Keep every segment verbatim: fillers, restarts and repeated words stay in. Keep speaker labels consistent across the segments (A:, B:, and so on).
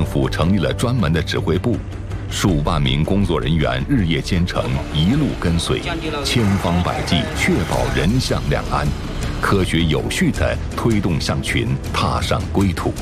A: 府成立了专门的指挥部，数万名工作人员日夜兼程，一路跟随，千方百计确保人象两安，科学有序地推动象群踏上归途。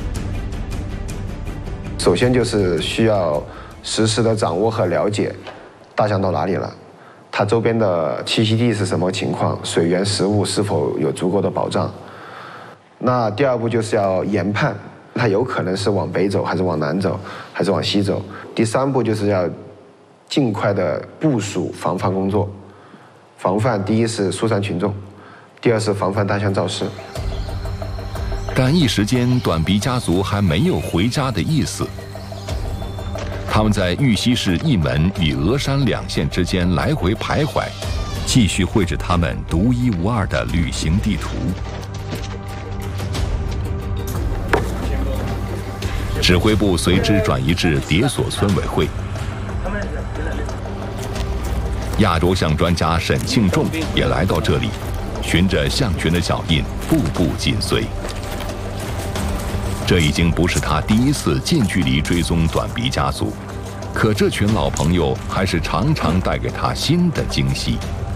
B: 首先就是需要实时的掌握和了解大象到哪里了，它周边的栖息地是什么情况，水源、食物是否有足够的保障。那第二步就是要研判，它有可能是往北走，还是往南走，还是往西走。第三步就是要尽快的部署防范工作，防范第一是疏散群众，第二是防范大象肇事。
A: 但一时间，短鼻家族还没有回家的意思。他们在玉溪市义门与峨山两县之间来回徘徊，继续绘制他们独一无二的旅行地图。指挥部随之转移至迭所村委会。亚洲象专家沈庆仲也来到这里，循着象群的脚印，步步紧随。这已经不是他第一次近距离追踪短鼻家族，可这群老朋友还是常常带给他新的惊喜。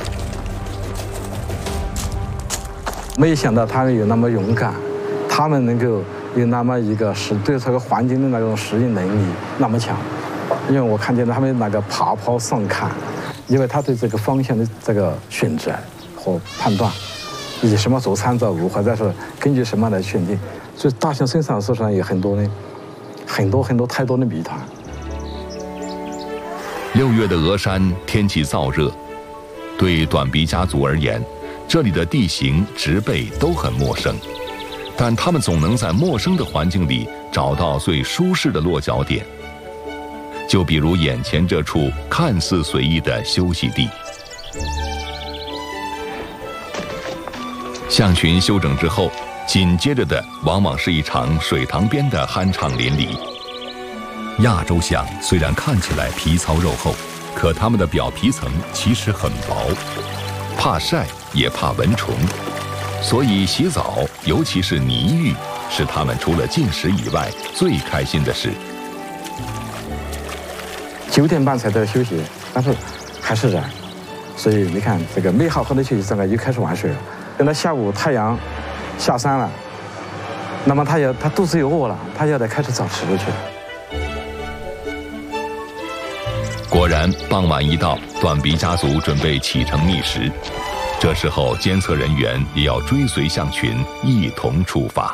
C: 没想到他们有那么勇敢，他们能够有那么一个适对这个环境的那种适应能力那么强，因为我看见他们那个爬坡上看，因为他对这个方向的这个选择和判断，以什么做参照物，或者是根据什么来选定，所以大象身上实际上有很多的很多很多太多的谜团。
A: 六月的峨山天气燥热，对短鼻家族而言，这里的地形植被都很陌生。但他们总能在陌生的环境里找到最舒适的落脚点，就比如眼前这处看似随意的休息地。象群休整之后，紧接着的往往是一场水塘边的酣畅淋漓。亚洲象虽然看起来皮糙肉厚，可它们的表皮层其实很薄，怕晒也怕蚊虫。所以洗澡，尤其是泥浴，是他们除了进食以外最开心的事。
C: 九点半才到休息，但是还是热，所以你看这个没好好的休息，这个又开始玩水了。等到下午太阳下山了，那么他要他肚子又饿了，他要得开始找吃的去了。
A: 果然，傍晚一到，短鼻家族准备启程觅食。这时候，监测人员也要追随象群一同出发。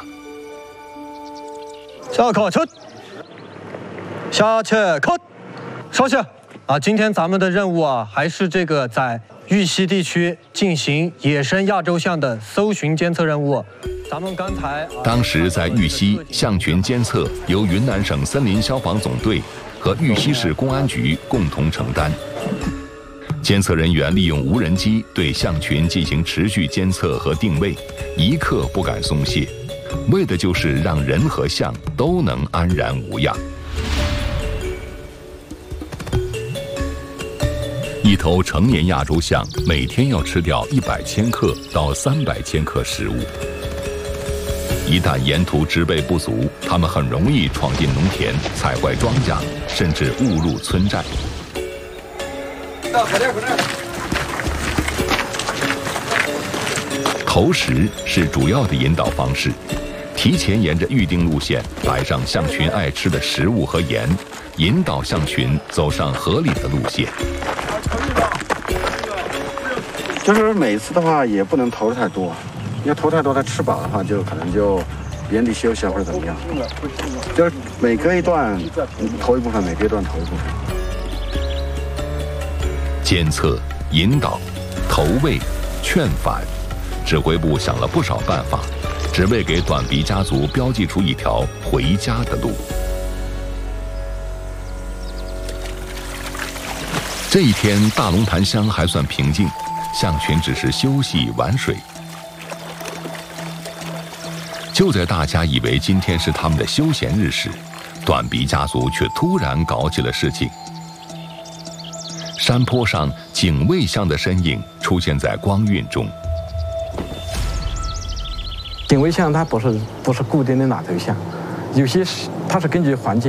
D: 下课出，下切课，稍息啊！今天咱们的任务啊，还是这个在玉溪地区进行野生亚洲象的搜寻监测任务。咱们刚才、啊、
A: 当时在玉溪象群监测由云南省森林消防总队和玉溪市公安局共同承担。监测人员利用无人机对象群进行持续监测和定位，一刻不敢松懈，为的就是让人和象都能安然无恙。一头成年亚洲象每天要吃掉一百千克到三百千克食物。一旦沿途植被不足，它们很容易闯进农田，踩坏庄稼，甚至误入村寨。投食是主要的引导方式，提前沿着预定路线摆上象群爱吃的食物和盐，引导象群走上合理的路线。
E: 就是每次的话也不能投的太多，要投太多它吃饱的话就可能就原地休息或者怎么样，就是每隔一段投一部分，每隔一段投一部分。
A: 监测、引导、投喂、劝返，指挥部想了不少办法，只为给短鼻家族标记出一条回家的路。这一天，大龙潭乡还算平静，象群只是休息玩水。就在大家以为今天是他们的休闲日时，短鼻家族却突然搞起了事情。山坡上警卫象的身影出现在光晕中。
C: 警卫象它不是不是固定的哪头象，有些是它是根据环境。